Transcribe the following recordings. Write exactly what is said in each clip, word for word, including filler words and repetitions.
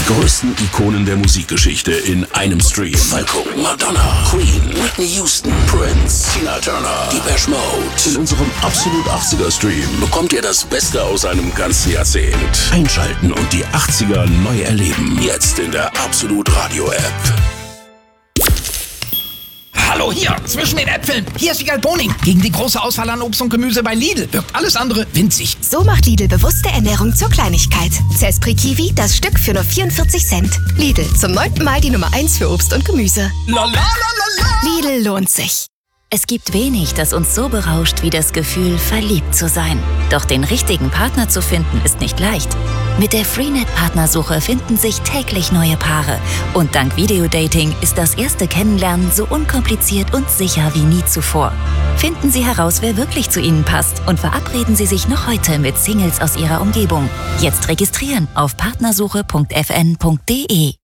Die größten Ikonen der Musikgeschichte in einem Stream. Falco, Madonna, Queen, Whitney Houston, Prince, Tina Turner, Depeche Mode. In unserem Absolut achtziger Stream bekommt ihr das Beste aus einem ganzen Jahrzehnt. Einschalten und die achtziger neu erleben. Jetzt in der Absolut Radio App. Hallo hier, zwischen den Äpfeln. Hier ist Wiegald Boning. Gegen die große Auswahl an Obst und Gemüse bei Lidl wirkt alles andere winzig. So macht Lidl bewusste Ernährung zur Kleinigkeit. Zespri Kiwi, das Stück für nur vierundvierzig Cent. Lidl, zum neunten Mal die Nummer eins für Obst und Gemüse. La la la la la. Lidl lohnt sich. Es gibt wenig, das uns so berauscht wie das Gefühl, verliebt zu sein. Doch den richtigen Partner zu finden, ist nicht leicht. Mit der Freenet-Partnersuche finden sich täglich neue Paare. Und dank Videodating ist das erste Kennenlernen so unkompliziert und sicher wie nie zuvor. Finden Sie heraus, wer wirklich zu Ihnen passt und verabreden Sie sich noch heute mit Singles aus Ihrer Umgebung. Jetzt registrieren auf partnersuche punkt f n punkt d e.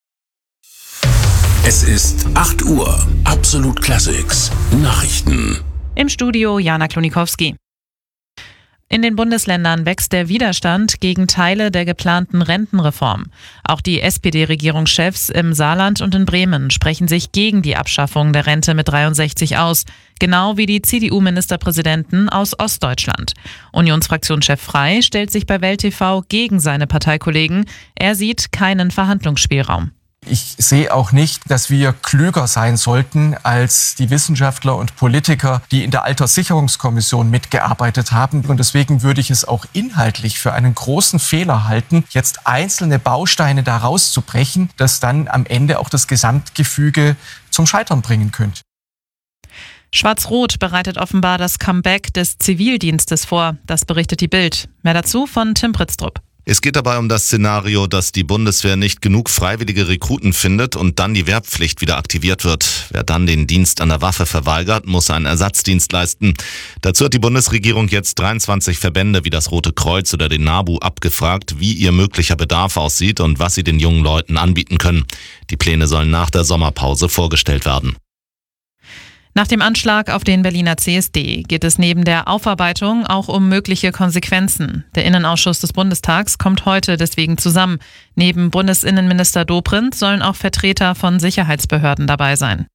Es ist acht Uhr. Absolut Classics. Nachrichten. Im Studio Jana Klonikowski. In den Bundesländern wächst der Widerstand gegen Teile der geplanten Rentenreform. Auch die S P D-Regierungschefs im Saarland und in Bremen sprechen sich gegen die Abschaffung der Rente mit dreiundsechzig aus, genau wie die C D U-Ministerpräsidenten aus Ostdeutschland. Unionsfraktionschef Frey stellt sich bei Welt T V gegen seine Parteikollegen. Er sieht keinen Verhandlungsspielraum. Ich sehe auch nicht, dass wir klüger sein sollten als die Wissenschaftler und Politiker, die in der Alterssicherungskommission mitgearbeitet haben. Und deswegen würde ich es auch inhaltlich für einen großen Fehler halten, jetzt einzelne Bausteine da rauszubrechen, das dann am Ende auch das Gesamtgefüge zum Scheitern bringen könnte. Schwarz-Rot bereitet offenbar das Comeback des Zivildienstes vor. Das berichtet die Bild. Mehr dazu von Tim Pritztrup. Es geht dabei um das Szenario, dass die Bundeswehr nicht genug freiwillige Rekruten findet und dann die Wehrpflicht wieder aktiviert wird. Wer dann den Dienst an der Waffe verweigert, muss einen Ersatzdienst leisten. Dazu hat die Bundesregierung jetzt dreiundzwanzig Verbände wie das Rote Kreuz oder den NABU abgefragt, wie ihr möglicher Bedarf aussieht und was sie den jungen Leuten anbieten können. Die Pläne sollen nach der Sommerpause vorgestellt werden. Nach dem Anschlag auf den Berliner C S D geht es neben der Aufarbeitung auch um mögliche Konsequenzen. Der Innenausschuss des Bundestags kommt heute deswegen zusammen. Neben Bundesinnenminister Dobrindt sollen auch Vertreter von Sicherheitsbehörden dabei sein.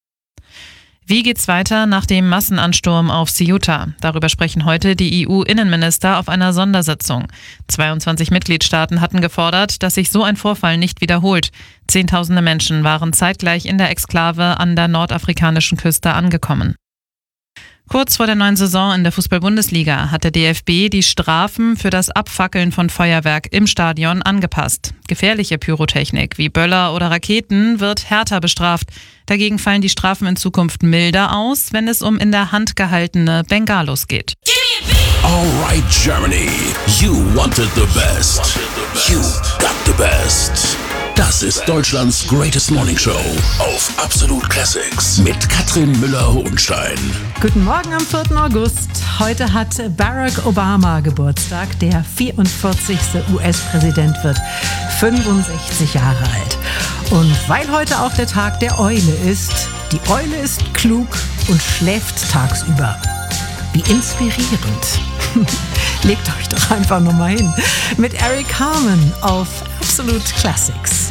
Wie geht's weiter nach dem Massenansturm auf Ceuta? Darüber sprechen heute die E U-Innenminister auf einer Sondersitzung. zweiundzwanzig Mitgliedstaaten hatten gefordert, dass sich so ein Vorfall nicht wiederholt. Zehntausende Menschen waren zeitgleich in der Exklave an der nordafrikanischen Küste angekommen. Kurz vor der neuen Saison in der Fußball-Bundesliga hat der D F B die Strafen für das Abfackeln von Feuerwerk im Stadion angepasst. Gefährliche Pyrotechnik wie Böller oder Raketen wird härter bestraft. Dagegen fallen die Strafen in Zukunft milder aus, wenn es um in der Hand gehaltene Bengalos geht. Alright Germany, you wanted the best. You got the best. Das ist Deutschlands Greatest Morning Show auf Absolut Classics mit Katrin Müller-Hohenstein. Guten Morgen am vierten August. Heute hat Barack Obama Geburtstag. Der vierundvierzigste U S-Präsident wird fünfundsechzig Jahre alt. Und weil heute auch der Tag der Eule ist, die Eule ist klug und schläft tagsüber. Wie inspirierend. Legt euch doch einfach nur mal hin. Mit Eric Carmen auf Absolut Classics.